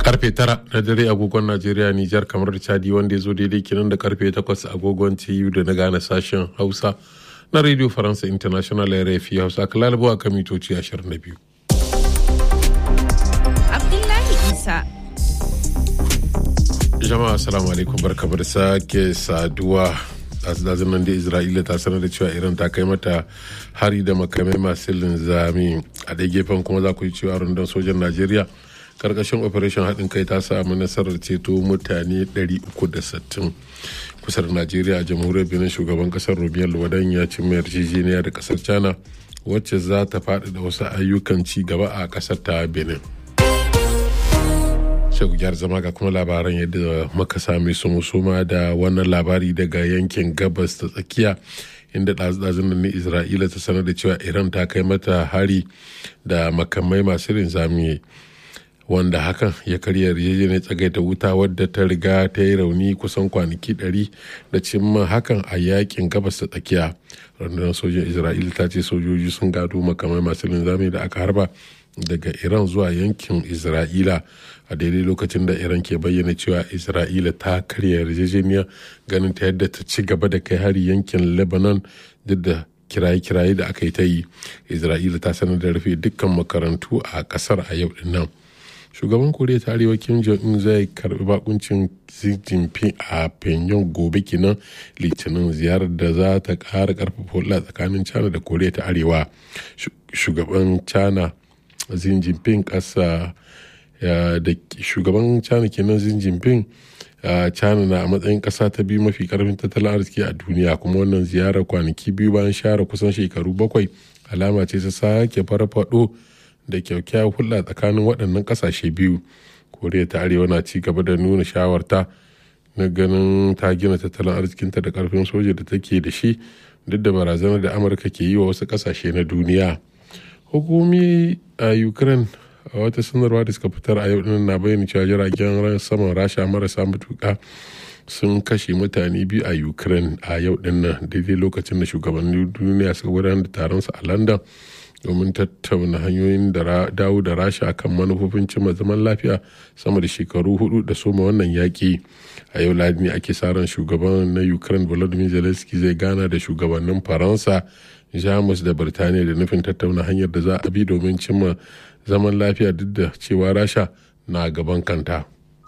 karfe 9 na dare agogon Najeriya, Nijar, kamar da Chadi, wanda ya zo daidai kenan da karfe 8 agogon TU da na gane sashen Hausa na Radio Faransa International RFI Hausa, kalalabu a kan mitoci 22. Abdullahi Isa. Jama'a assalamu alaikum, barkamu da sake saduwa. Dazin nan da Isra'ila ta sanar da cewa Iran ta kai mata hari da makamai masu linzami. A ɗaya gefen kuma za ku yi cewa rundunar sojan Najeriya karkashin operation haɗin kai ta samu nasarar ceto mutane 360 kusa da Najeriya. A jamhuriyar Benin, shugaban kasar Robiyar Luwadan ya cimma yarjejeniya da kasar China wacce za ta faɗi da wasu ayyukan ci gaba a kasar ta Benin. Sai ku gyara zama ga kuma labaran yadda muka sami su musoma da wannan labari daga yankin gabas ta tsakiya, inda ɗazu-ɗazun nan Isra'ila ta sanar da cewa Iran ta kai mata hari da makamai masu linzami, wanda hakan ya karya yarjejeniyar tsagaita wuta wadda ta riga ta yi rauni kusan kwanaki 100 da cimma hakan a yakin gabas ta tsakiya. Rundunar sojin Isra'ila ta ce sojoji sun gado makamai masu linzami da aka harba daga Iran zuwa yankin Isra'ila a daidai lokacin da Iran ke bayyana cewa Isra'ila ta karya yarjejeniya, ganin ta yadda ta ci gaba da kai hari yankin Lebanon duk da kiraye-kiraye da aka yi ta yi. Isra'ila ta sanar da rufe dukkan makarantu a kasar a yau din nan. Shugaban Koriya ta Arewa Kim Jong-un zai karbi bakuncin Xi Jinping a Pyongyang gobe kenan Litinin, ziyarar da za ta kara karfafa hulɗa tsakanin China da Koriya ta Arewa. Shugaban China Xi Jinping da shugaban China kenan Xi Jinping, China na a matsayin kasa ta biyu mafi karfin tattalin arziki a duniya, kuma wannan ziyarar kwanaki biyu bayan share kusan shekaru 7 alama ce ta sake farfado da kyakkyawar hulɗa tsakanin waɗannan ƙasashe biyu. Koriya ta Arewa na ci gaba da nuna shawarta na ganin ta gina tattalin arzikinta da ƙarfin soja da take da shi, duk da barazanar da Amurka ke yi wa wasu ƙasashe na duniya. Hukumi a Ukraine a wata sanarwa da suka fitar a yau din na bayyana cewa jiragen saman Rasha marasa matuƙa sun kashe mutane 2 a Ukraine a yau din nan, daidai lokacin da shugabannin duniya suka gudanar da taron su a London domin tattauna hanyoyin da dawo da Rasha kan manufofin cimma zaman lafiya sama da shekaru 4 da soma wannan yaƙi. A yau Lahadi ne ake sa ran shugaban na Ukraine Volodymyr Zelensky zai gana da shugabannin Faransa, Jamus da Birtaniya da nufin tattauna hanyar da za a bi domin cimma zaman lafiya, duk da cewa Rasha na gaban kanta.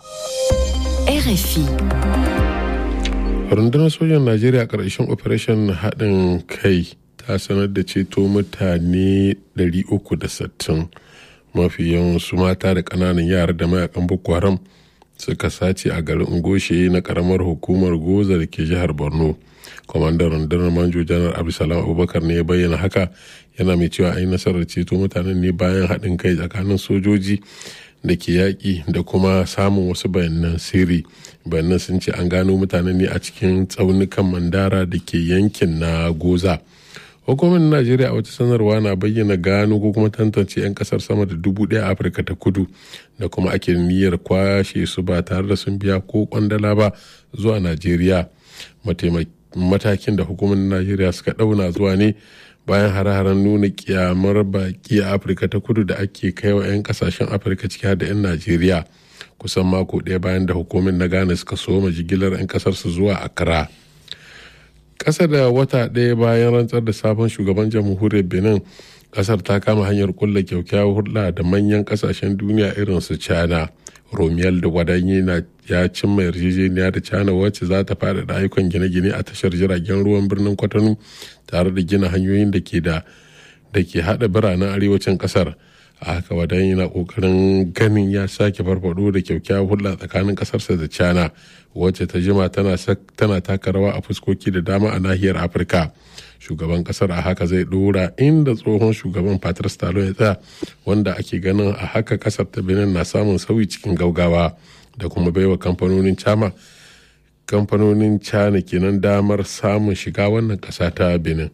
RFI. Rundunar sojan Najeriya ƙarshen operation haɗin kai ta sanar da ceto mutane 360, mafi yawansu mata da ƙananan yara da mayakan Boko Haram suka sace a garin Ngoshe na ƙaramar hukumar Goza da ke jihar Borno. Kwamandan rundunar Manjo Janar Abdulsalam Abubakar ne ya bayyana haka, yana mai cewa an yi nasarar ceto mutanen ne bayan haɗin kai tsakanin sojoji da ke yaƙi da kuma samun wasu bayanan sirri. Bayanan sun ce an gano mutanen ne a cikin tsaunukan Mandara da ke yankin na Goza. Hukumar Najeriya a wata sanarwa na bayyana gano ko kuma tantance 'yan kasar sama da 1,000 a Afirka ta Kudu da kuma ake niyyar kwashe su ba tare da sun biya ko kwandala ba zuwa Najeriya. Matakin da hukumar Najeriya suka ɗauna zuwa ne bayan hare-haren nuna kyamar baki a Afirka ta Kudu da ake kai wa 'yan kasashen Afirka ciki har da 'yan Najeriya, kusan mako ɗaya bayan da hukumar na Ghana suka soma jigilar 'yan kasar su zuwa Accra. Ƙasa da wata ɗaya bayan rantsar da sabon shugaban jamhuriyar Benin, ƙasar ta kama hanyar kulla kyakkyawar hulɗa da manyan ƙasashen duniya irin su China. Romiyal da Wadanyi ya cimma yarjejeniya da China wacce za ta faɗaɗa ayyukan gine-gine a tashar jiragen ruwan birnin Kwatano tare da gina hanyoyin da ke haɗa biranen arewacin ƙasar. A haka Wadanyi na ƙoƙarin ganin ya sake farfaɗo da kyakkyawar hulɗa tsakanin ƙasarsa da China, wacce ta jima tana taka rawa a fuskoki da dama a nahiyar Afirka. Shugaban kasar a haka zai dora inda tsohon shugaban Patrice Talon ya tsaya, wanda ake ganin a haka kasar ta Benin na samun sauyi cikin gaugawa da kuma baiwa kamfanonin China kenan damar samun shiga wannan kasa ta Benin.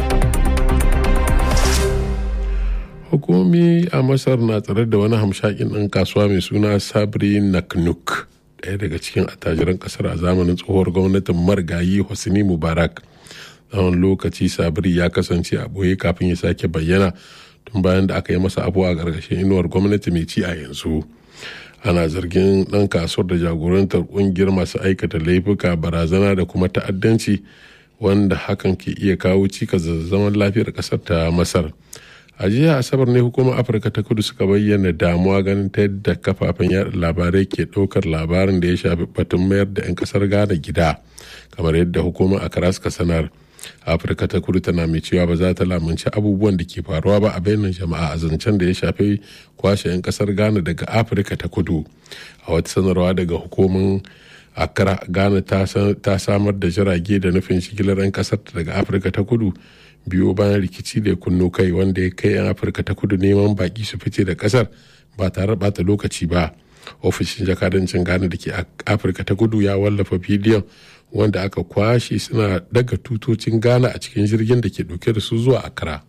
Hukumi a Masar na tsare da wani hamshakin ɗan kasuwa mai suna Sabri Naknouk, ɗaya daga cikin attajiran kasar a zamanin tsohuwar gwamnatin marigayi Hosni Mubarak. Tsawon lokaci Sabri ya kasance a ɓoye kafin ya sake bayyana tun bayan da aka yi masa abuwa a ƙarƙashin inuwar gwamnati mai ci a yanzu. ana zargin ɗan kasuwar da jagorantar ƙungiyar masu aikata laifuka, barazana da kuma ta'addanci, wanda hakan ke iya kawo cikas da zaman lafiyar ƙasar ta Masar. A jiya Asabar ne hukumar Afirka ta Kudu suka bayyana damuwa ganin ta yadda kafafen yada labarai ke ɗaukar labarin da ya shafi batun mayar da 'yan ƙasar Ghana gida, kamar yadda hukumar Accra suka sanar. Afirka ta Kudu tana mai cewa ba za ta lamunci abubuwan da ke faruwa ba a bainar jama'a a zancen da ya shafi kwashe 'yan ƙasar Ghana daga Afirka ta Kudu. A wata sanarwa daga hukumar Accra, Ghana ta samar da jirage da nufin shigilar 'yan ƙasar daga Afirka ta Kudu biyo bayan rikici da ya kunno kai, wanda ya kai 'yan Afirka ta Kudu neman baki su fice da kasar ba tare bata lokaci ba. Ofishin jakadancin Ghana da ke Afirka ta Kudu ya wallafa bidiyon wanda aka kwashe suna daga tutocin Ghana a cikin jirgin da ke dauke da su zuwa Accra.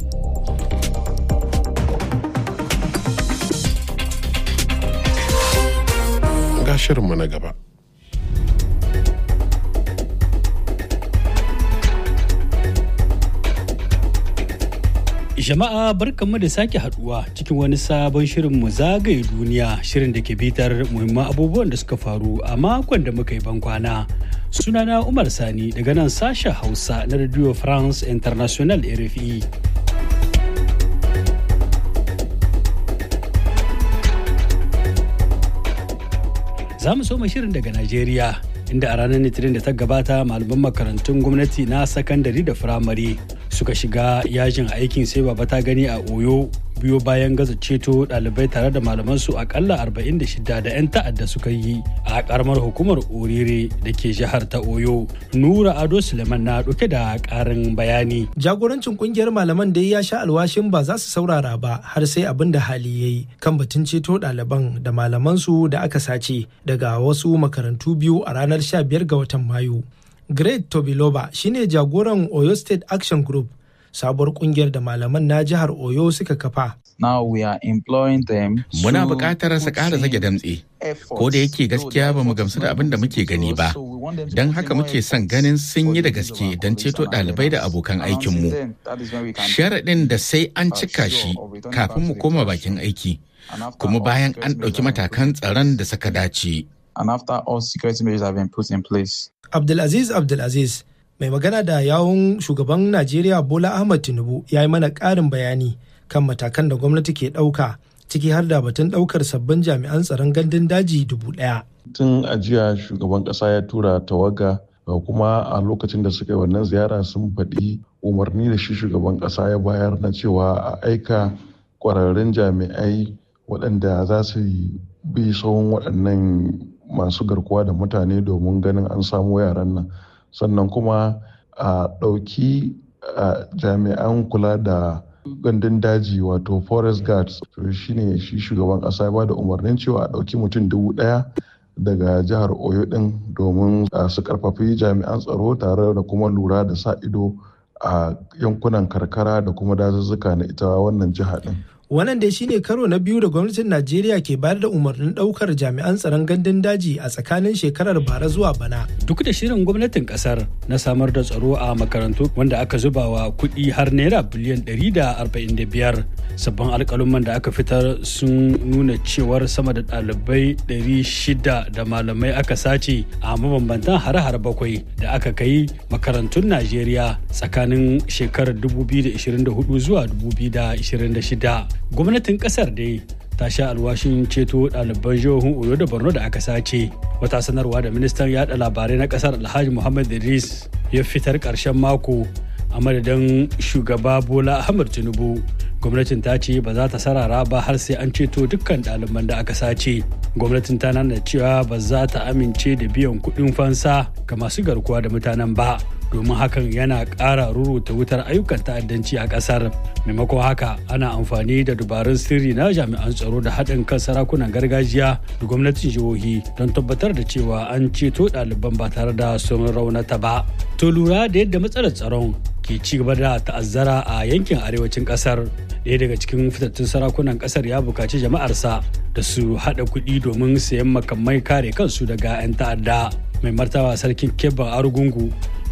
Ga shirinmu na gaba. Jama'a barkanmu da sake haduwa cikin wani sabon shirin mu zagaye duniya, shirin da ke bitar muhimman abubuwan da suka faru a makon da muka yi bankwana. Sunana Umar Sani daga nan sashen Hausa na Radio France International RFI. Za mu soma shirin daga Najeriya, inda a ranar Litinin da ta gabata malaman makarantun gwamnati na sakandare da firamare suka shiga yajin aikin sai baba ta gani a Oyo biyo bayan gaza ceto ɗalibai tare da malamansu akalla 46 da 'yan ta'adda suka yi a karamar hukumar Orire da ke jihar ta Oyo. Nura Ado Suleiman na ɗauke da ƙarin bayani. Jagorancin kungiyar malaman da ya sha alwashin ba za su saurara ba har sai abin da hali ya yi kan batun ceto ɗaliban da malamansu da aka sace daga wasu makarantu biyu a ranar 15 ga watan Mayu. Great Tobiloba shine jagoran Oyo State Action Group, sabuwar kungiyar da malaman na jihar Oyo suka kafa. Muna buƙatar su ƙara zage damtse, ko da yake gaskiya ba mu gamsu da abin da muke gani ba. Don haka muke son ganin sun yi da gaske don ceto ɗalibai da abokan aikinmu. Sharaɗin da sai an cika shi kafin mu koma bakin aiki, kuma bayan an ɗauki matakan tsaron da suka dace. And after all security measures have been put in place. Abdulaziz mai magana da yawun shugaban Najeriya Bola Ahmed Tinubu ya yi mana ƙarin bayani kan matakan da gwamnati ke ɗauka, ciki har da batun ɗaukar sabbin jami'an tsaron gandun daji 1,000. Tun a jiya shugaban ƙasa ya tura tawaga, kuma a lokacin da suka yi wannan ziyara sun faɗi umarni da shi shugaban ƙasa ya bayar na cewa a aika ƙwararrun jami'ai waɗanda za su bi tsawon waɗannan masu garkuwa da mutane domin ganin an samu yaran nan, sannan kuma a ɗauki jami'an kula da gandun daji wato forest guards. Shine shi shugaban ƙasa ya bada umarnin cewa a ɗauki mutum 1,000 daga jihar Oyo ɗin domin su karfafi jami'an tsaro tare da kuma lura da sa ido a yankunan karkara da kuma dazuzzuka na ita wannan jiha ɗin. Wannan dai shine karo na biyu da gwamnatin Najeriya ke bayar da umarnin ɗaukar jami'an tsaron gandun daji a tsakanin shekarar bara zuwa bana. Duk da shirin gwamnatin kasar na samar da tsaro a makarantu wanda aka zuba wa kuɗi har naira biliyan 145, sabbin alƙaluman da aka fitar sun nuna cewar sama da ɗalibai 600 da malamai aka sace a mabambantan hare-hare 7 da aka kai makarantun Najeriya tsakanin shekarar 2024 zuwa 2026. Gwamnatin kasar dai ta sha alwashin ceto ɗaliban jihohin Oyo da Borno da aka sace. Wata sanarwa da ministan yada labarai na kasar Alhaji Muhammad Idris ya fitar ƙarshen mako a madadin shugaba Bola Ahmed Tinubu. Gwamnatin ta ce ba za ta sarara ba har sai an ceto dukkan ɗaliban da aka sace. Gwamnatin ta nuna cewa ba za ta amince da biyan kuɗin fansa ga masu garkuwa da mutanen ba, domin hakan yana ƙara ruruta wutar ayyukan ta'addanci a ƙasar. Maimakon haka ana amfani da dabarun sirri na jami'an tsaro da haɗin kan sarakunan gargajiya da gwamnatin jihohi don tabbatar da cewa an ceto ɗaliban ba tare da sun raunata ba. To lura da yadda matsalar tsaron ke ci gaba da ta'azzara a yankin arewacin ƙasar, ɗaya daga cikin fitattun sarakunan ƙasar ya buƙaci jama'arsa da su haɗa kuɗi domin sayan makamai kare kansu daga 'yan ta'adda. Mai martaba sarkin Kebban Argungu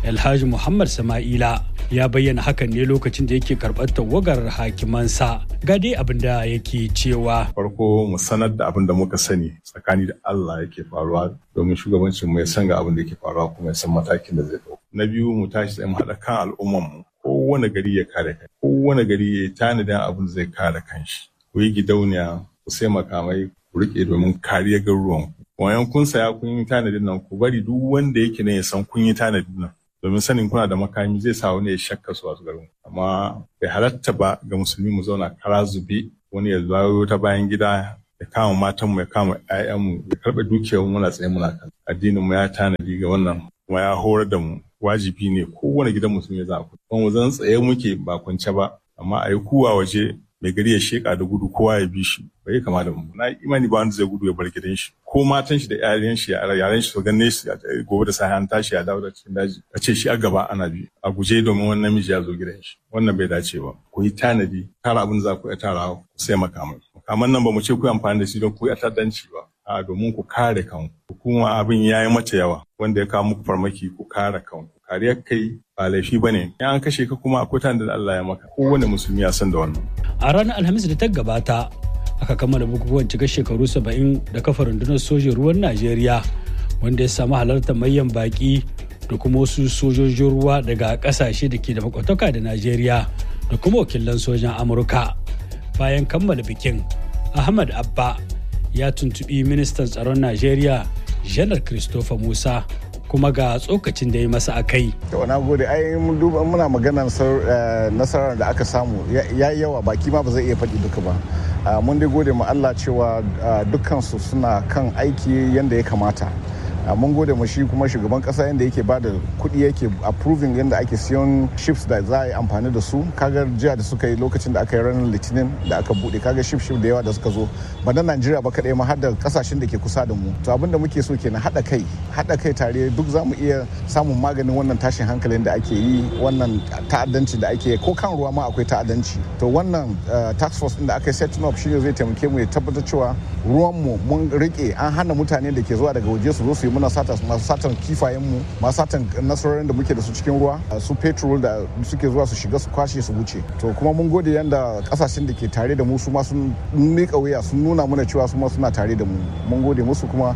Alhaji Muhammad Sama'ila ya bayyana hakan ne lokacin da yake karɓar tawagar hakimansa. Ga dai abin da yake cewa. Farko mu sanar da abin da muka sani tsakani da Allah yake faruwa domin shugabancin mu ya san ga abin da yake faruwa kuma ya san matakin da zai ɗauka. Na biyu mu tashi sai mu haɗa kan al'umman mu. Kowane gari ya kare kai. Kowane gari ya tanadin abin da zai kare kanshi. Ku yi gidauniya, ku sai makamai, ku riƙe domin kariyar garuruwan. Wayan kun saya kun yi tanadin nan ku bari duk wanda yake ne ya san kun yi tanadin nan. Domin sanin kuna da makami zai sa wani ya shakka su wasu garin. Amma bai halatta ba ga musulmi mu zauna kara zube wani ya zawo ta bayan gida ya kama matanmu ya kama 'ya'yanmu ya karɓe dukiyar muna tsaye muna kan. Addinin mu ya tanadi ga wannan kuma ya horar da mu wajibi ne kowane gidan musulmi za a kuɗi. Kuma zan tsaye muke ba kwance ba amma a yi kuwa waje mai gari ya sheka da gudu kowa ya bi shi bai kama da mu. Na imani ba wanda zai gudu ya bar gidan shi ko matan shi da yaran shi su ganne shi gobe da safe an tashi ya dawo da cikin daji a ce shi a gaba ana bi a guje domin wannan namiji ya zo gidan shi. Wannan bai dace ba. Ku yi tanadi tara abin za ku iya tara sai makaman nan ba mu ce ku amfani da shi don ku yi ta'addanci ba. A domin ku kare kanku. Kuma abin ya yi mata yawa wanda ya kawo muku farmaki ku kare kanku. Kariyar kai ba laifi ba ne. In an kashe ka kuma akwai tanda da Allah ya maka. Kowane musulmi ya san da wannan. A ranar Alhamis da ta gabata aka kammala bukukuwan cika shekaru 70 da kafa rundunar sojin ruwan Najeriya wanda ya samu halartar manyan baki da kuma wasu sojojin ruwa daga kasashe da ke da makwataka da Najeriya da kuma wakilan sojan Amurka. Bayan kammala bikin, Ahmad Abba ya tuntubi ministan tsaron Najeriya Janar Christopher Musa kuma ga tsokacin da ya masa a kai. Na gode, ai muna maganar nasarar da aka samu ya yi yawa baki ma ba zai iya faɗi duka ba. Mun dai gode ma Allah cewa dukkansu suna kan aiki yadda ya kamata. Mun gode ma shi kuma shugaban kasa yadda yake ba da kuɗi yake approving yadda ake siyan ships da za a yi amfani da su. Kaga jiya da suka yi lokacin da aka yi ranar litinin da aka buɗe kaga ship da yawa da suka zo ba na Najeriya ba kaɗai ma har da kasashen da ke kusa da mu. To abin da muke so kenan haɗa kai tare duk za mu iya samun maganin wannan tashin hankalin da ake yi wannan ta'addanci da ake yi ko kan ruwa ma akwai ta'addanci. To wannan task force din da aka yi setting up shine zai taimake mu ya tabbatar cewa ruwan mu mun rike an hana mutane da ke zuwa daga waje su zo su yi muna masu satan kifayenmu masu satan nasarorin da muke da su cikin ruwa su petrol da suke zuwa su shiga su kwashe su wuce. To kuma mun gode yanda kasashen da ke tare da mu su ma sun miƙa wuya sun nuna mana cewa su ma suna tare da mu. Mun gode musu kuma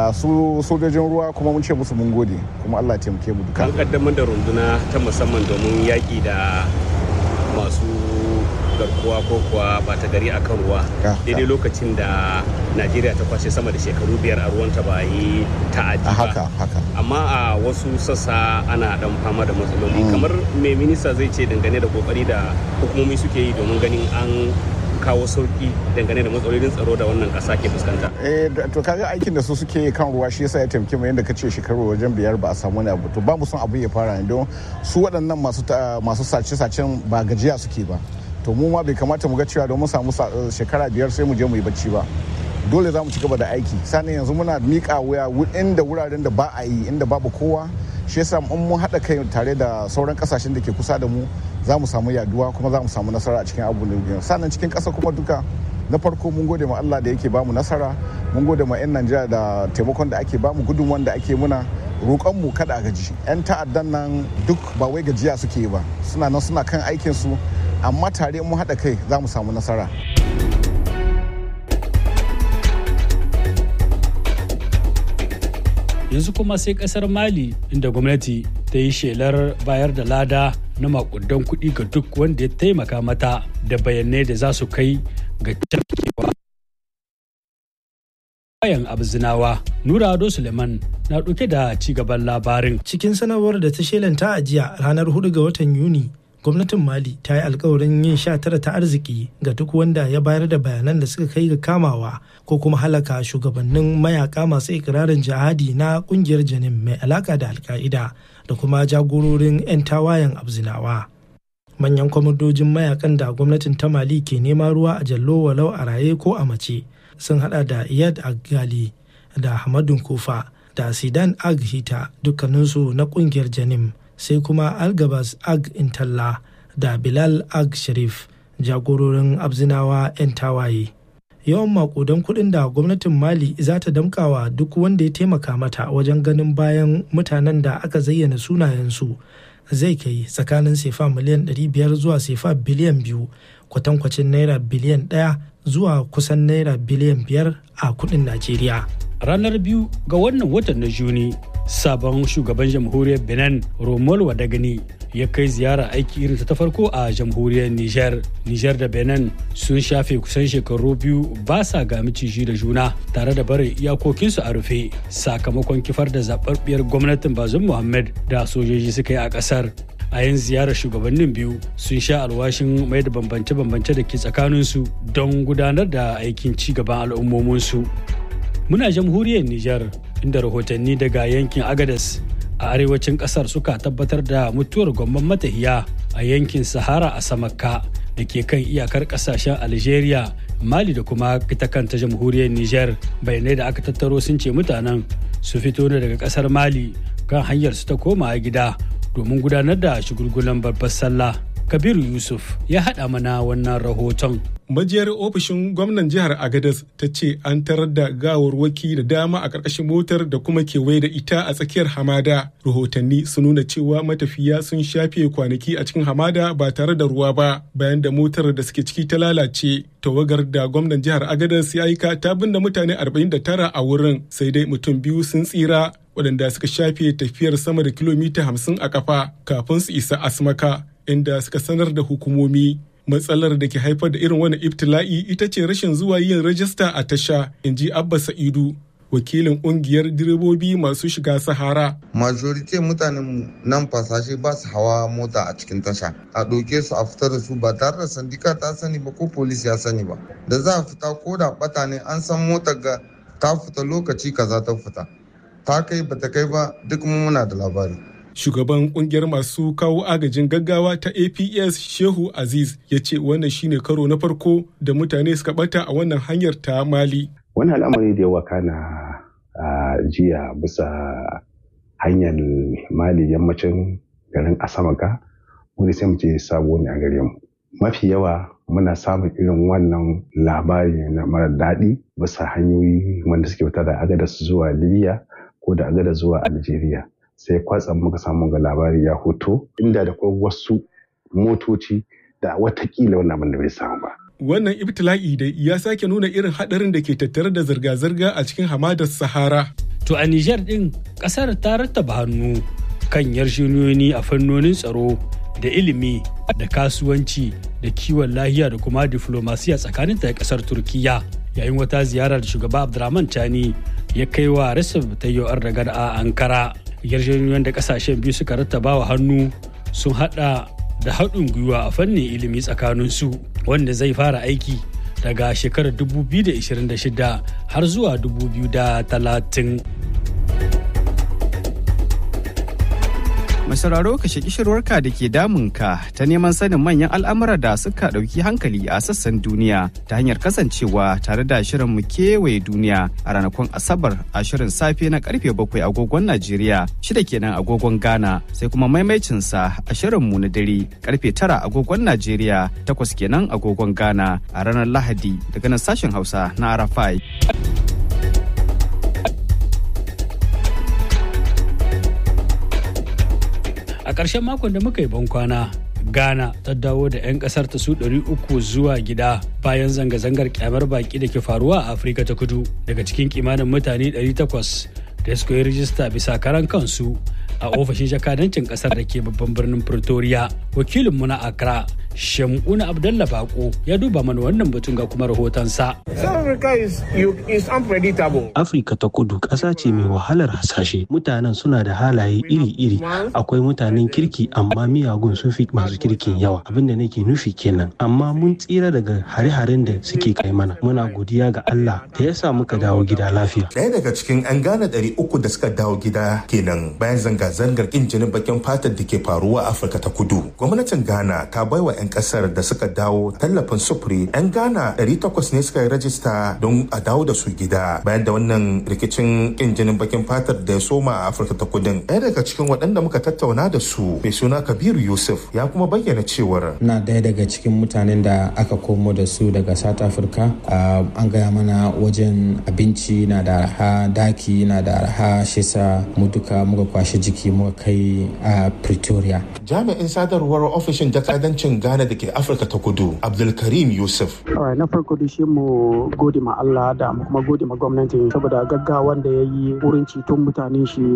su sojojin ruwa kuma mun ce musu mun gode kuma Allah ya taimake mu duka. An kaddamar da runduna ta musamman domin yaƙi da masu garkuwa ko kuwa ba ta gari akan ruwa daidai lokacin da Najeriya ta kwashe sama da shekaru 5 a ruwanta ba yi ta'adi ba. Haka. Amma a wasu sassa ana dan fama da matsaloli kamar me minista zai ce dangane da kokari da hukumomi suke yi domin ganin an kawo sauki dangane da matsalolin tsaro da wannan kasa ke fuskanta. To kaga aikin da su suke kan ruwa shi yasa ya taimake mu yadda kace shekaru wajen 5 ba a samu wani abu. To ba mu son abin ya fara ne don su waɗannan masu sace-sacen ba gajiya suke ba. To mu ma bai kamata mu ga cewa don mu samu shekara 5 sai mu je mu yi bacci ba. Dole za mu ci gaba da aiki. Sannan yanzu muna miƙa wuya inda wuraren da ba a yi inda babu kowa. Shi yasa in mun haɗa kai tare da sauran kasashen da ke kusa da mu za mu samu yaduwa kuma za mu samu nasara a cikin abu da sannan cikin ƙasa kuma duka na farko mun gode ma Allah da yake bamu nasara mun gode ma 'yan Najeriya da taimakon da ake bamu gudunmuwan da ake muna roƙon mu kada a gaji 'yan ta'addan nan duk ba wai gajiya suke yi ba suna nan suna kan aikin su amma tare mun haɗa kai za mu samu nasara. Yanzu kuma sai kasar Mali inda gwamnati ta yi shelar bayar da lada na makudan kuɗi ga duk wanda ya taimaka mata da bayanai da za su kai ga cafkewa bayan abzinawa. Nura Ado Suleiman na ɗauke da cigaban labarin. Cikin sanarwar da ta shelanta a jiya ranar 4 ga watan Yuni, gwamnatin Mali ta yi alkawarin yin 19 ta arziki ga duk wanda ya bayar da bayanan da suka kai ga kamawa ko kuma halaka shugabannin mayaka masu ikirarin jihadi na kungiyar Janim mai alaka da Alka'ida da kuma jagororin 'yan tawayen abzinawa. Manyan kwamandojin mayakan da gwamnatin ta Mali ke nema ruwa a jallo walau a raye ko a mace sun hada da Iyad Agali da Hamadun Kufa da Sidan Ag Hita dukkaninsu na kungiyar Janim. Sai kuma Algabas Ag Intalla da Bilal Ag Sharif jagororin abzinawa 'yan tawaye. yawan makudan kuɗin da gwamnatin Mali za ta damkawa duk wanda ya taimaka mata wajen ganin bayan mutanen da aka zayyana sunayensu zai kai tsakanin sefa miliyan 500 zuwa sefa biliyan 2, kwatankwacin naira biliyan 1 zuwa kusan naira biliyan 5 a kuɗin Najeriya. Ranar 2 ga wannan watan na Juni, sabon shugaban jamhuriyar Benin Romol Wadagani ya kai ziyara aiki irin ta farko a jamhuriyar Niger. Niger da Benin sun shafe kusan shekaru 2 ba sa ga miciji da juna tare da barin iyakokinsu a rufe sakamakon kifar da zaɓaɓɓiyar gwamnatin Bazoum Mohamed da sojoji suka yi a ƙasar. A yin ziyarar shugabannin biyu sun sha alwashin mai da bambance-bambance da ke tsakaninsu don gudanar da aikin ci gaban al'ummominsu. Muna jamhuriyar Niger inda rahotanni daga yankin Agadez a arewacin kasar suka tabbatar da mutuwar gwamman matahiya a yankin Sahara a Samakka da ke kan iyakar kasashen Algeria, Mali da kuma ita kanta jamhuriyar Niger. Bayanai da aka tattaro sun ce mutanen su fito ne daga kasar Mali kan hanyar su ta koma gida domin gudanar da shagulgulan babbar sallah. Kabiru Yusuf ya haɗa mana wannan rahoton. Majiyar ofishin gwamnan jihar Agadez ta ce an tarar da gawarwaki da dama a ƙarƙashin motar da kuma kewaye da ita a tsakiyar hamada. Rahotanni sun nuna cewa matafiya sun shafe kwanaki a cikin hamada ba tare da ruwa ba bayan da motar da suke ciki ta lalace. Tawagar da gwamnan jihar Agadez ya aika ta binne mutane 49 a wurin, sai dai mutum 2 sun tsira waɗanda suka shafe tafiyar sama da kilomita 50 a kafa kafin su isa Asmaka, inda suka sanar da hukumomi. Matsalar da ke haifar da irin wani ibtila'i ita ce rashin zuwa yin rajista a tasha, in ji Abba Sa'idu, wakilin ƙungiyar direbobi masu shiga Sahara. Majorite mutanen nan fasashe ba su hawa mota a cikin tasha, a ɗauke su a fitar da su ba tare da sandika ta sani ba ko polis ya sani ba. Da za a fita ko da ɓata ne an san motar ga ta fita lokaci kaza ta fita, ta kai ba ta kai ba duk muna da labari. Shugaban kungiyar masu kawo agajin gaggawa ta APS Shehu Aziz ya ce wannan shine karo na farko da mutane suka bata a wannan hanyar ta Mali. Wani al'amari da yawa kana jiya bisa hanyar Mali yammacin garin Asamaka, wani sai mu ce sabo ne a gare mu. Mafi yawa muna samun irin wannan labari na mara daɗi bisa hanyoyi wanda suke fita da Agadas zuwa Libya ko da Agadas zuwa Algeria. Sai kwatsam muka samu ga labari ya hoto inda da kuma wasu motoci da watakila wannan abin da bai samu ba. Wannan ibtila'i da ya sake nuna irin hadarin da ke tattare da zirga-zirga a cikin hamadar Sahara. To a Niger din kasar ta rattaba hannu kan yarjejeniyoyi a fannonin tsaro da ilimi da kasuwanci da kiwon lafiya da kuma diflomasiya tsakanin ta kasar Turkiya, yayin wata ziyarar shugaba Abdurrahman Tani ya kai wa Recep Tayyip Erdogan a Ankara. Yarjejeniyoyin da kasashen biyu suka rattaba wa hannu sun hada da haɗin gwiwa a fannin ilimi tsakanin su, wanda zai fara aiki daga shekarar 2026 har zuwa 2030. Mai sauraro ka shaki shirwarka da ke damunka ta neman sanin manyan al'amura da suka ɗauki hankali a sassan duniya ta hanyar kasancewa tare da shirin mu kewaye duniya a ranakun Asabar a shirin safe na karfe 7 agogon Najeriya, 6 kenan agogon Ghana, sai kuma maimaicinsa a shirin mu na dare karfe 9 agogon Najeriya, 8 kenan agogon Ghana a ranar Lahadi daga nan sashen Hausa na Arafai. A ƙarshen makon da muka yi bankwana, Ghana ta dawo da 'yan ƙasar ta su 300 zuwa gida bayan zanga-zangar kyamar baki da ke faruwa a Afirka ta Kudu. Daga cikin kimanin mutane 800 da suka yi rijista bisa karan kansu a ofishin jakadancin ƙasar da ke babban birnin Pretoria. Wakilinmu na Accra, Shamuna Abdallah Bako, ya duba mana wannan batun ga kuma rahotonsa. Afirka ta Kudu ƙasa ce mai wahalar hasashe. Mutanen suna da halaye iri-iri. Akwai mutanen kirki amma miyagun sun fi masu kirkin yawa. Abin da nake nufi kenan. Amma mun tsira daga hare-haren da suke kai mana. Muna godiya ga Allah da ya sa muka dawo gida lafiya. Ɗaya daga cikin 'yan Ghana 300 da suka dawo gida kenan bayan zanga-zangar ƙin jinin bakin fatar da ke faruwa a Afirka ta Kudu. Gwamnatin Ghana ta baiwa 'yan 'yan kasar da suka dawo tallafin sufuri 'yan Ghana 800 ne suka yi rajista don a dawo da su gida bayan da wannan rikicin kin jinin bakin fatar da ya soma a Afirka ta Kudin. Ɗaya daga cikin waɗanda muka tattauna da su mai suna Kabiru Yusuf ya kuma bayyana cewar na ɗaya daga cikin mutanen da aka komo da su daga South Africa. An gaya mana wajen abinci na da arha, daki na da arha, shi sa mu duka muka kwashe jiki muka kai a Pretoria. Jami'in sadarwar ofishin jakadancin Ghana da ke Afirka ta Kudu, Abdulkarim Yusuf. Na farko da shi mu gode ma Allah da kuma gode ma gwamnati saboda gaggawan da ya yi wurin ceton mutane shi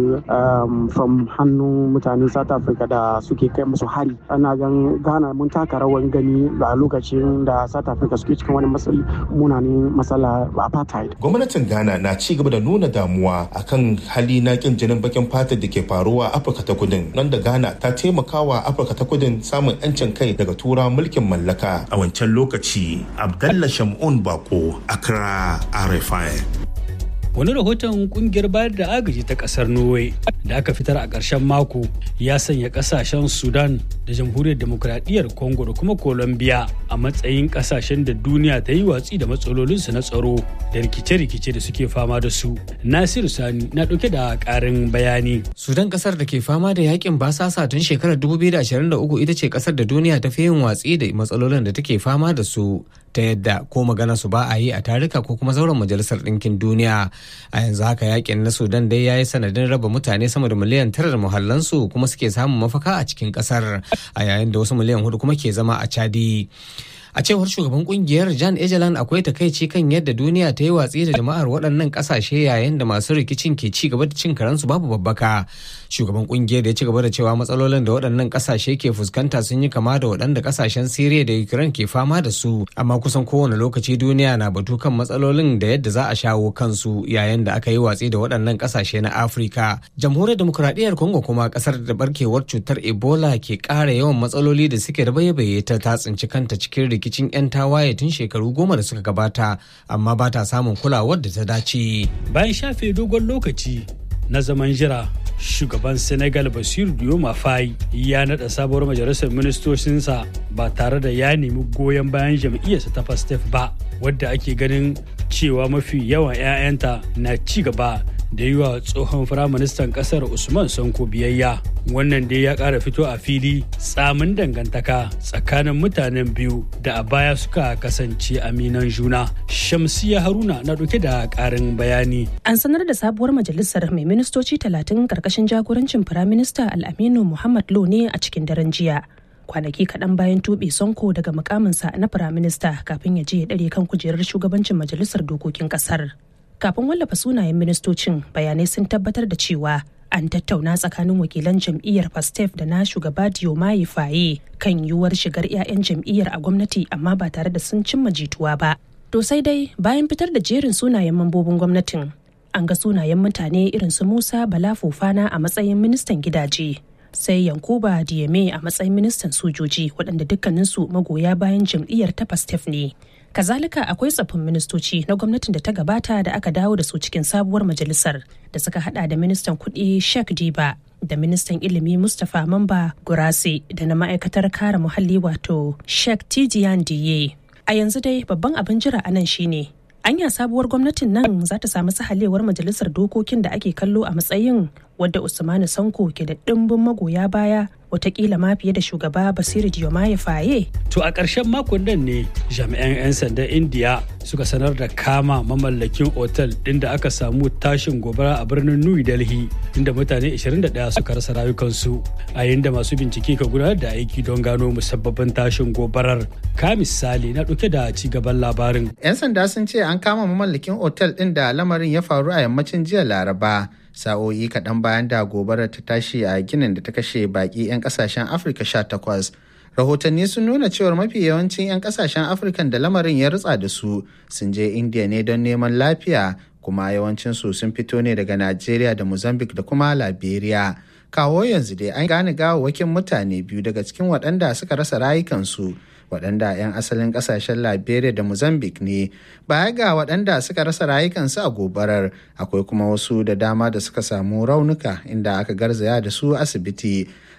from hannun mutane South Africa da suke kai musu hari. Ana gan Ghana mun taka rawan gani a lokacin da South Africa suke cikin wani munanin matsala apartheid. Gwamnatin Ghana na ci gaba da nuna damuwa akan hali na kin jinin bakin fata da ke faruwa a Afirka ta Kudin, nan da Ghana ta taimakawa Afirka ta Kudin samun 'yancin kai daga tura mulkin mallaka a wancan lokaci. Abdallah Shamun Bako, Accra, RFI. Wani rahoton kungiyar bayar da agaji ta kasar Norway da aka fitar a ƙarshen mako ya sanya ƙasashen Sudan da Jamhuriyar Demokradiyyar Congo da kuma Colombia a matsayin ƙasashen da duniya ta yi watsi da matsalolinsu na tsaro da rikice-rikice da suke fama da su. Nasiru Sani na ɗauke da ƙarin bayani. Sudan, ƙasar da ke fama da yakin basasa tun shekarar 2023, ita ce ƙasar da duniya ta fi yin watsi da matsalolin da take fama da su, ta yadda ko magana su ba a yi a tarika ko kuma zauren majalisar ɗinkin duniya. A yanzu haka yakin na Sudan dai ya yi sanadin raba mutane sama da miliyan 9 da muhallansu kuma suke samun mafaka a cikin ƙasar, a yayin da wasu miliyan 4 kuma ke zama a Chadi. A cewar shugaban kungiyar Jan Egeland, akwai takaici kan yadda duniya ta yi watsi da jama'ar waɗannan ƙasashe yayin da masu rikicin ke ci gaba da cin karansu babu babbaka. Shugaban kungiyar ya ci gaba da cewa matsalolin da waɗannan ƙasashe ke fuskanta sun yi kama da waɗanda ƙasashen Siriya da Ukraine ke fama da su, amma kusan kowane lokaci duniya na batu kan matsalolin da yadda za a shawo kansu yayin da aka yi watsi da waɗannan ƙasashe na Afirka. Jamhuriyar Demokuraɗiyyar Congo kuma, ƙasar da barkewar cutar Ebola ke ƙara yawan matsaloli da suke da baye ta tsinci kanta cikin rikicin 'yan tawaye tun shekaru 10 da suka gabata, amma ba ta samun kulawar da ta dace. Bayan shafe dogon lokaci na zaman jira, shugaban Senegal Bassirou Diomaye Faye ya naɗa sabuwar majalisar ministocinsa ba tare da ya nemi goyon bayan jam'iyyarsa ta PASTEF ba, wadda ake ganin cewa mafi yawan 'ya'yanta na ci gaba da yi wa tsohon firaministan kasar Usman Sonko biyayya. Wannan dai ya ƙara fito a fili tsamin dangantaka tsakanin mutanen biyu da a baya suka kasance aminan juna. Shamsiya Haruna na ɗauke da ƙarin bayani. An sanar da sabuwar majalisar mai ministoci 30 ƙarƙashin jagorancin firaminista Al-Aminu Muhammad Lo ne a cikin daren jiya. Kwanaki kaɗan bayan tuɓe Sonko daga mukaminsa na firaminista kafin ya je ya ɗare kan kujerar shugabancin majalisar dokokin ƙasar. Kafin wallafa sunayen ministocin, bayanai sun tabbatar da cewa an tattauna tsakanin wakilan jam'iyyar PASTEF da na shugaba Diomaye Faye kan yiwuwar shigar 'ya'yan jam'iyyar a gwamnati, amma ba tare da sun cimma jituwa ba. To sai dai bayan fitar da jerin sunayen mambobin gwamnatin, an ga sunayen mutane irin su Musa Bala Fofana a matsayin ministan gidaje, sai Yankuba Dieme a matsayin ministan sojoji, waɗanda dukkaninsu magoya bayan jam'iyyar ta PASTEF ne. Kazalika akwai tsaffin ministoci na gwamnatin da ta gabata da aka dawo da su cikin sabuwar majalisar, da suka hada da ministan kuɗi Sheikh Diba da ministan ilimi Mustapha Mamba Gurase da na ma'aikatar kare muhalli wato Sheikh Tidiane Diye. A yanzu dai babban abin jira anan shine anya sabuwar gwamnatin nan za ta samu sahalewar majalisar dokokin da ake kallo a matsayin wadda Usmanu Sanko ke da ɗimbin magoya baya, watakila ma fiye da shugaba Bassirou Diomaye Faye. To a ƙarshen makon nan ne jami'an 'yan sandan Indiya suka sanar da kama mamallakin otal ɗin da aka samu tashin gobara a birnin New Delhi, inda mutane 21 suka rasa rayukansu, a yayin da masu bincike ka gudanar da aiki don gano musabbabin tashin gobarar. Ka misali na ɗauke da ci gaban labarin. 'Yan sanda sun ce an kama mamallakin otal ɗin da lamarin ya faru a yammacin jiya Laraba, sa'o'i kaɗan bayan da gobarar ta tashi a ginin da ta kashe baƙi 'yan ƙasashen Afirka 18. Rahotanni sun nuna cewar mafi yawancin 'yan ƙasashen Afirkan da lamarin ya rutsa da su sun je Indiya ne don neman lafiya, kuma yawancinsu sun fito ne daga Najeriya da Mozambique da kuma Liberia. Kawo yanzu dai an gane gawawwakin mutane biyu daga cikin waɗanda suka rasa rayukansu, waɗanda 'yan asalin ƙasashen Liberia da Mozambique ne. Baya ga waɗanda suka rasa rayukansu a gobarar, akwai kuma wasu da dama da suka samu raunuka inda aka garzaya da su asibiti.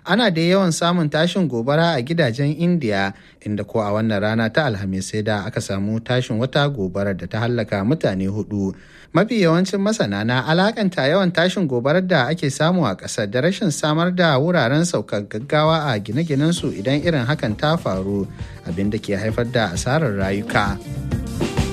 ana da yawan samun tashin gobara a gidajen Indiya, inda ko a wannan rana ta Alhamis sai da aka samu tashin wata gobarar da ta hallaka mutane 4. Mafi yawancin masana na alakanta yawan tashin gobarar da ake samu a ƙasar da rashin samar da wuraren saukar gaggawa a gine-ginensu idan irin hakan ta faru, abin da ke haifar da asarar rayuka.